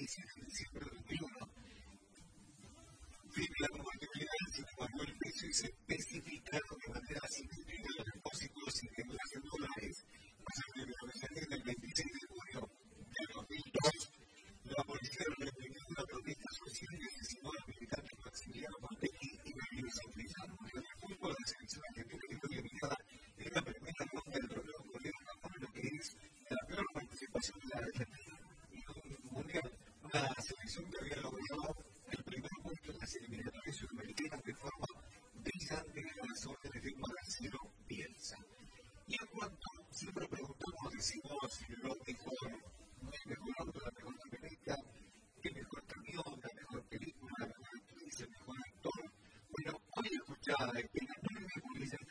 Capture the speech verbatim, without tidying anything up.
diecisiete de diciembre de dos mil uno, fin de la convertibilidad, se evaluó el precio y se especificaron de manera simplificada los depósitos y deudas en dólares. Pasando de la del veintiséis de junio de dos mil dos, la policía reprimió una protesta social y asesinó a los militantes Maximiliano Montecchi y Mario Santillán. En el fútbol, la selección argentina quedó eliminada en la primera ronda del torneo coreano con lo que es la peor participación de la Argentina en un mundial. Una selección que había logrado el primer punto en las eliminatorias sudamericanas de forma brillante en las órdenes de Marcelo Bielsa. Y en cuanto siempre preguntamos, decimos lo mejor, no es mejor auto, la mejor camioneta, el mejor camión, la mejor película, la mejor actriz, el mejor actor. Bueno, hoy escuchaba que la enorme publicidad